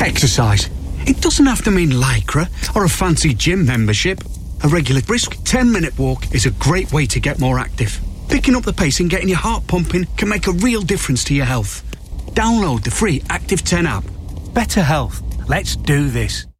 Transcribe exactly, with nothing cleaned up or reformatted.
Exercise. It doesn't have to mean Lycra or a fancy gym membership. A regular brisk ten-minute walk is a great way to get more active. Picking up the pace and getting your heart pumping can make a real difference to your health. Download the free Active ten app. Better health. Let's do this.